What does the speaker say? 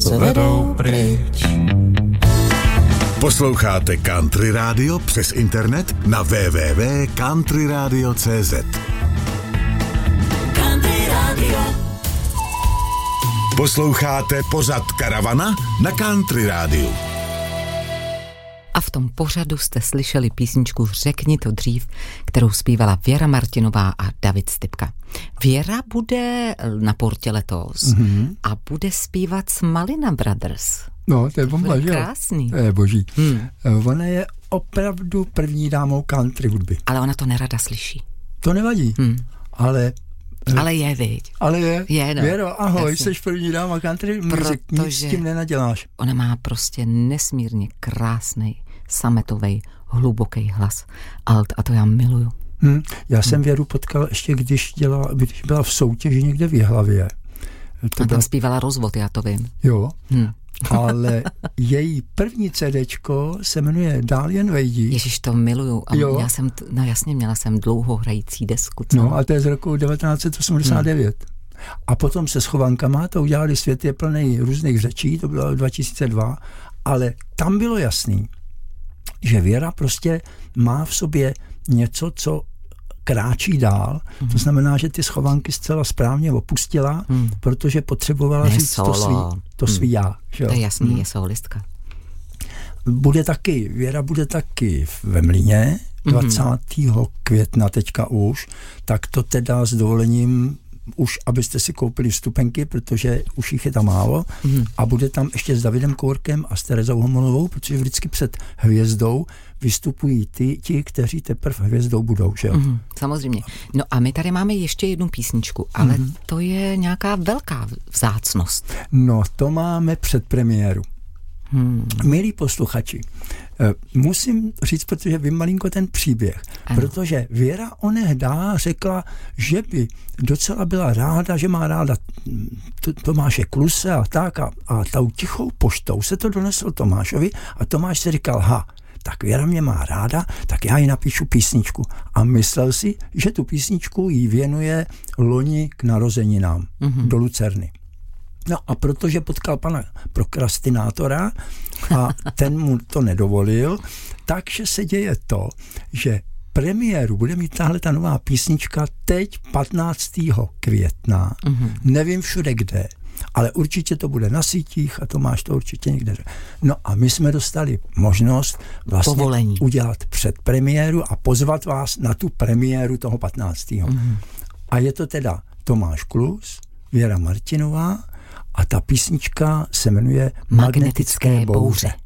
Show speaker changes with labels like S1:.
S1: co vedou pryč.
S2: Posloucháte Country Radio přes internet na www.countryradio.cz.
S1: Country Radio.
S2: Posloucháte pořad Karavana na Country Radio.
S3: A v tom pořadu jste slyšeli písničku Řekni to dřív, kterou zpívala Věra Martinová a David Stypka. Věra bude na Portě letos a bude zpívat s Malina Brothers.
S4: No, to je bomba, že jo?
S3: Krásný.
S4: To je boží. Ona je opravdu první dámou country hudby.
S3: Ale ona to nerada slyší.
S4: To nevadí, ale
S3: je, viď?
S4: Ale je.
S3: No.
S4: Věro, ahoj,
S3: Jasně.
S4: jsi první dáma country music, nic s tím nenaděláš.
S3: Ona má prostě nesmírně krásnej, sametovej, hluboký hlas. Alt, a to já miluju.
S4: Já jsem Věru potkal ještě, když byla v soutěži někde v Jihlavě.
S3: A tam zpívala Rozvod, já to vím.
S4: Jo, ale její první CDčko se jmenuje Dál jen vejdi.
S3: Ježiš, to miluju. A měla jsem dlouho hrající desku. Co?
S4: No a to je z roku 1989. A potom se Schovankama to udělali, Svět je plný různých řečí, to bylo 2002, ale tam bylo jasný, že Věra prostě má v sobě něco, co kráčí dál, to znamená, že ty Schovanky zcela správně opustila, protože potřebovala říct to svý já. Že?
S3: To je jasný, je solistka.
S4: Věra bude taky ve Mlýně 20. května teďka už, tak to teda s dovolením už, abyste si koupili vstupenky, protože už jich je tam málo a bude tam ještě s Davidem Kourkem a s Terezou Homolovou, protože vždycky před hvězdou vystupují ti, kteří teprve hvězdou budou, že jo?
S3: Samozřejmě. No a my tady máme ještě jednu písničku, ale to je nějaká velká vzácnost.
S4: No, to máme předpremiéru. Milí posluchači, musím říct, protože vím malinko ten příběh, protože Věra onehdá řekla, že by docela byla ráda, že má ráda Tomáše Kluse a tak a tou tichou poštou se to donesl Tomášovi a Tomáš si říkal, tak Věra mě má ráda, tak já jí napíšu písničku. A myslel si, že tu písničku jí věnuje loni k narozeninám do Lucerny. No a protože potkal pana prokrastinátora a ten mu to nedovolil, takže se děje to, že premiéru bude mít tahle ta nová písnička teď 15. května. Nevím všude kde, ale určitě to bude na sítích a Tomáš to určitě někde. No a my jsme dostali možnost vlastně udělat předpremiéru a pozvat vás na tu premiéru toho 15. A je to teda Tomáš Klus, Věra Martinová a ta písnička se jmenuje Magnetické bouře.